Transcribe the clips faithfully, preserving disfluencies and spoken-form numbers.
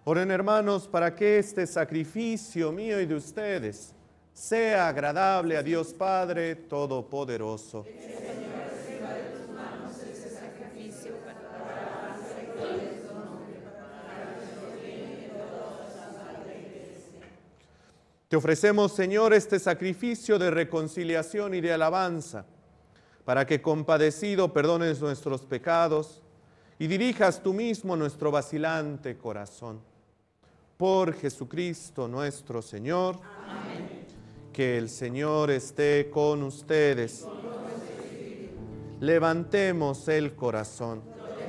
Oren, hermanos, para que este sacrificio mío y de ustedes sea agradable a Dios Padre Todopoderoso. Te ofrecemos, Señor, este sacrificio de reconciliación y de alabanza, para que compadecido perdones nuestros pecados y dirijas tú mismo nuestro vacilante corazón. Por Jesucristo nuestro Señor. Amén. Que el Señor esté con ustedes. Levantemos el corazón.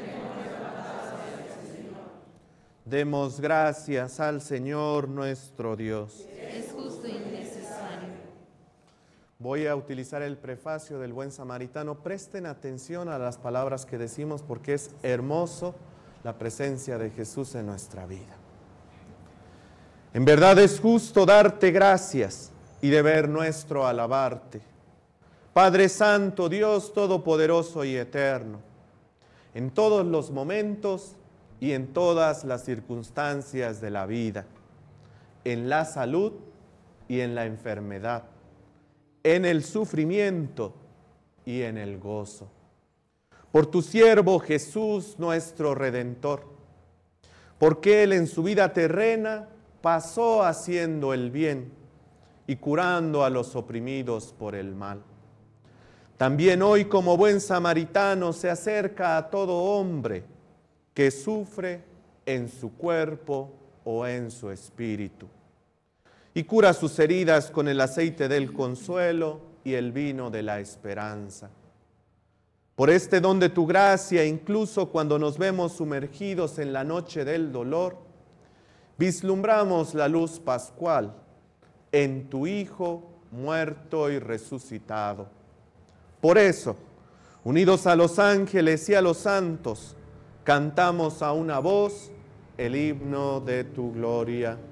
Demos gracias al Señor nuestro Dios. Es justo y necesario. Voy a utilizar el prefacio del buen samaritano. Presten atención a las palabras que decimos porque es hermoso la presencia de Jesús en nuestra vida. En verdad es justo darte gracias y deber nuestro alabarte. Padre Santo, Dios Todopoderoso y Eterno, en todos los momentos y en todas las circunstancias de la vida, en la salud y en la enfermedad, en el sufrimiento y en el gozo. Por tu siervo Jesús, nuestro Redentor, porque Él en su vida terrena pasó haciendo el bien y curando a los oprimidos por el mal. También hoy, como buen samaritano, se acerca a todo hombre que sufre en su cuerpo o en su espíritu, y cura sus heridas con el aceite del consuelo y el vino de la esperanza. Por este don de tu gracia, incluso cuando nos vemos sumergidos en la noche del dolor, vislumbramos la luz pascual en tu Hijo muerto y resucitado. Por eso, unidos a los ángeles y a los santos, cantamos a una voz el himno de tu gloria.